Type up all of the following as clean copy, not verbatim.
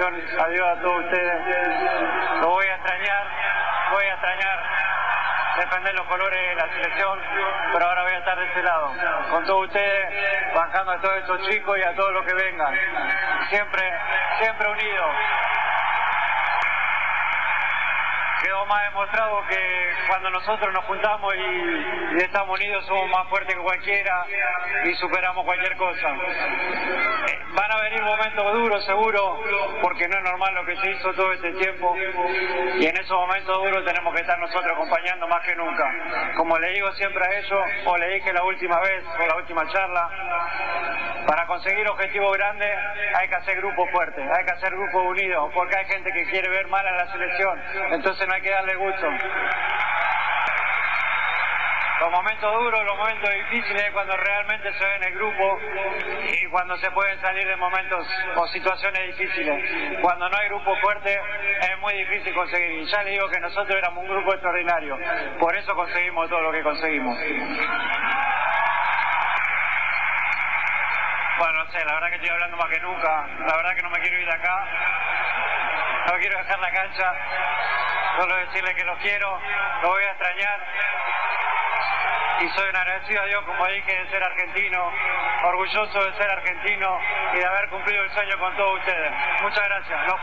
selección, adiós a todos ustedes. Lo voy a extrañar defender los colores de la selección, pero ahora voy a estar de este lado, con todos ustedes, bancando a todos estos chicos y a todos los que vengan. Siempre unidos. Quedó más demostrado que cuando nosotros nos juntamos y estamos unidos somos más fuertes que cualquiera y superamos cualquier cosa. Van a venir momentos duros seguro, porque no es normal lo que se hizo todo este tiempo, y en esos momentos duros tenemos que estar nosotros acompañando más que nunca. Como le digo siempre a ellos, o le dije la última vez o la última charla, para conseguir objetivos grandes hay que hacer grupos fuertes, hay que hacer grupos unidos, porque hay gente que quiere ver mal a la selección, entonces no hay que darle gusto. Los momentos duros, los momentos difíciles es cuando realmente se ve en el grupo y cuando se pueden salir de momentos o situaciones difíciles. Cuando no hay grupo fuerte es muy difícil conseguir. Y ya les digo que nosotros éramos un grupo extraordinario, por eso conseguimos todo lo que conseguimos. Bueno, no sé, la verdad que estoy hablando más que nunca, la verdad que no me quiero ir de acá, no quiero dejar la cancha, solo decirles que los quiero, los voy a extrañar y soy un agradecido a Dios, como dije, de ser argentino, orgulloso de ser argentino y de haber cumplido el sueño con todos ustedes. Muchas gracias, los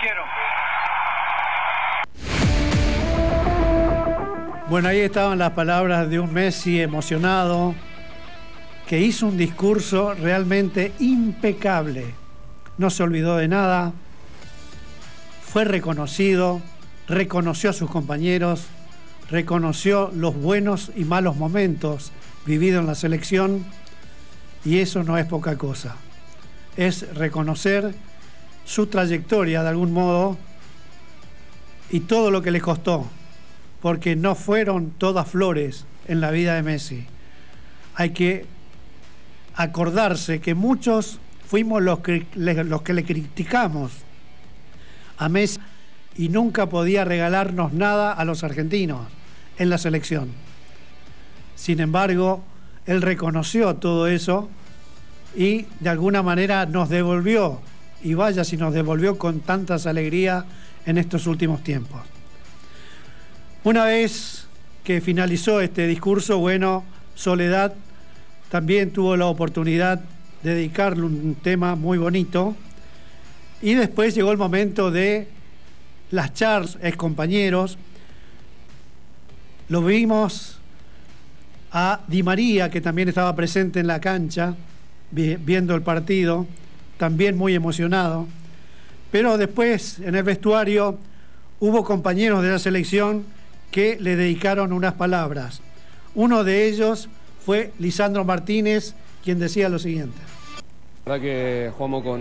quiero. Bueno, ahí estaban las palabras de un Messi emocionado, que hizo un discurso realmente impecable. No se olvidó de nada, fue reconocido, reconoció a sus compañeros, reconoció los buenos y malos momentos vividos en la selección, y eso no es poca cosa. Es reconocer su trayectoria de algún modo y todo lo que le costó, porque no fueron todas flores en la vida de Messi. Hay que acordarse que muchos fuimos los que le criticamos a Messi y nunca podía regalarnos nada a los argentinos en la selección. Sin embargo, él reconoció todo eso y de alguna manera nos devolvió, y vaya si nos devolvió con tantas alegrías en estos últimos tiempos. Una vez que finalizó este discurso, bueno, Soledad también tuvo la oportunidad de dedicarle un tema muy bonito, y después llegó el momento de las charlas, excompañeros. Lo vimos a Di María, que también estaba presente en la cancha, viendo el partido, también muy emocionado. Pero después, en el vestuario, hubo compañeros de la selección que le dedicaron unas palabras. Uno de ellos fue Lisandro Martínez, quien decía lo siguiente. La verdad que jugamos con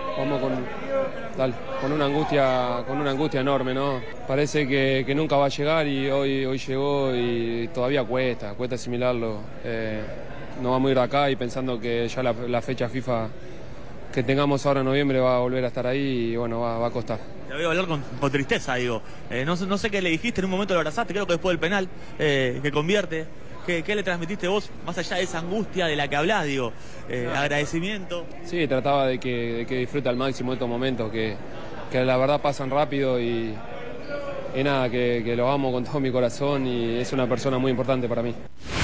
una angustia enorme, ¿no? Parece que nunca va a llegar y hoy llegó y todavía cuesta asimilarlo. No vamos a ir de acá y pensando que ya la fecha FIFA que tengamos ahora en noviembre va a volver a estar ahí y bueno, va a costar. Te voy a hablar con tristeza, digo. No sé qué le dijiste, en un momento lo abrazaste, creo que después del penal que convierte. ¿Qué le transmitiste vos, más allá de esa angustia de la que hablás, digo? Agradecimiento. Sí, trataba de que disfrute al máximo estos momentos, que la verdad pasan rápido y nada, que lo amo con todo mi corazón y es una persona muy importante para mí.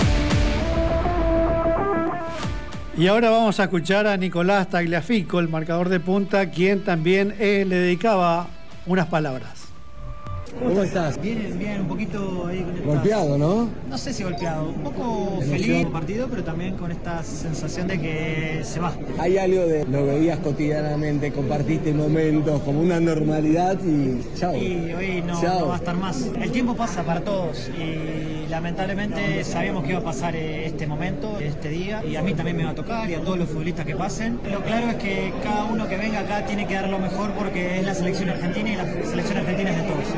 Y ahora vamos a escuchar a Nicolás Tagliafico, el marcador de punta, quien también le dedicaba unas palabras. ¿Cómo estás? Bien, un poquito ahí con golpeado, ¿no? No sé si golpeado, un poco feliz del partido, pero también con esta sensación de que se va. Hay algo de lo veías cotidianamente, compartiste momentos como una normalidad y chao. Y hoy no va a estar más. El tiempo pasa para todos y lamentablemente sabíamos que iba a pasar este momento, este día, y a mí también me va a tocar y a todos los futbolistas que pasen. Lo claro es que cada uno que venga acá tiene que dar lo mejor porque es la selección argentina y la selección argentina es de todos.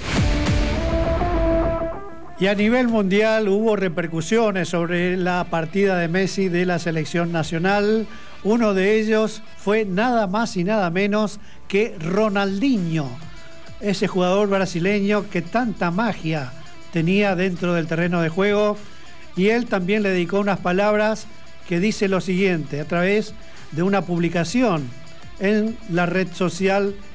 Y a nivel mundial hubo repercusiones sobre la partida de Messi de la selección nacional. Uno de ellos fue nada más y nada menos que Ronaldinho, ese jugador brasileño que tanta magia tenía dentro del terreno de juego. Y él también le dedicó unas palabras que dice lo siguiente, a través de una publicación en la red social